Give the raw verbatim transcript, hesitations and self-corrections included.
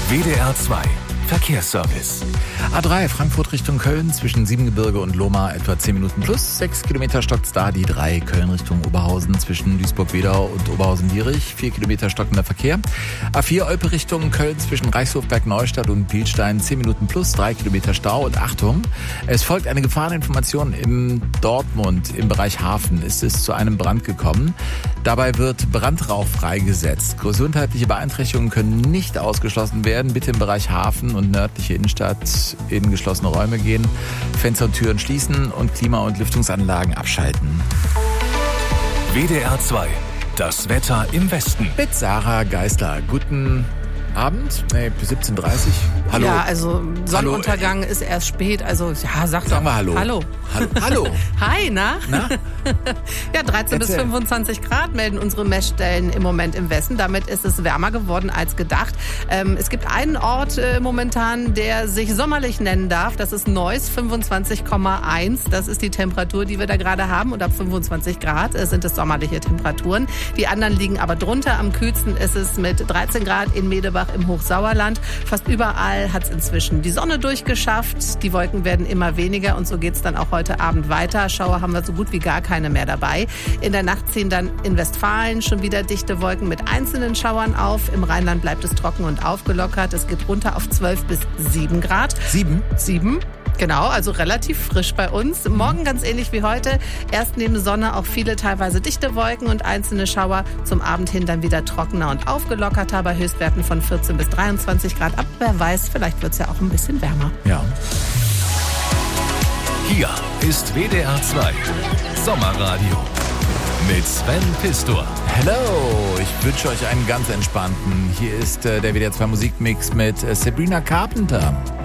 W D R zwei Verkehrsservice. A drei Frankfurt Richtung Köln zwischen Siebengebirge und Lohmar etwa zehn Minuten plus. sechs Kilometer stockt's da. Die drei Köln Richtung Oberhausen zwischen Duisburg-Wedau und Oberhausen-Dierich. vier Kilometer stockender Verkehr. A vier Olpe Richtung Köln zwischen Reichshofberg-Neustadt und Bilstein zehn Minuten plus. drei Kilometer Stau. Und Achtung, es folgt eine Gefahreninformation in Dortmund. Im Bereich Hafen ist es zu einem Brand gekommen. Dabei wird Brandrauch freigesetzt. Gesundheitliche Beeinträchtigungen können nicht ausgeschlossen werden. Bitte im Bereich Hafen und nördliche Innenstadt in geschlossene Räume gehen, Fenster und Türen schließen und Klima- und Lüftungsanlagen abschalten. W D R zwei, das Wetter im Westen. Mit Sarah Geisler. Guten Abend, nee, bis siebzehn Uhr dreißig. Hallo. Ja, also Sonnenuntergang Hallo. ist erst spät, also ja, sag doch. Sagen wir Hallo. Hallo. Hallo. Hallo. Hi, na? Na? Ja, dreizehn bis Erzähl. fünfundzwanzig Grad melden unsere Messstellen im Moment im Westen. Damit ist es wärmer geworden als gedacht. Ähm, es gibt einen Ort äh, momentan, der sich sommerlich nennen darf. Das ist Neuss, fünfundzwanzig Komma eins. Das ist die Temperatur, die wir da gerade haben. Und ab fünfundzwanzig Grad äh, sind es sommerliche Temperaturen. Die anderen liegen aber drunter. Am kühlsten ist es mit dreizehn Grad in Medebach im Hochsauerland. Fast überall hat es inzwischen die Sonne durchgeschafft. Die Wolken werden immer weniger und so geht es dann auch heute Abend weiter. Schauer haben wir so gut wie gar keine mehr dabei. In der Nacht ziehen dann in Westfalen schon wieder dichte Wolken mit einzelnen Schauern auf. Im Rheinland bleibt es trocken und aufgelockert. Es geht runter auf zwölf bis sieben Grad. Sieben? Sieben. Genau, also relativ frisch bei uns. Morgen ganz ähnlich wie heute. Erst neben Sonne auch viele teilweise dichte Wolken und einzelne Schauer. Zum Abend hin dann wieder trockener und aufgelockerter bei Höchstwerten von vierzehn bis dreiundzwanzig Grad. Aber wer weiß, vielleicht wird es ja auch ein bisschen wärmer. Ja. Hier ist W D R zwei Sommerradio mit Sven Pistor. Hello, ich wünsche euch einen ganz entspannten. Hier ist äh, der W D R zwei Musikmix mit äh, Sabrina Carpenter.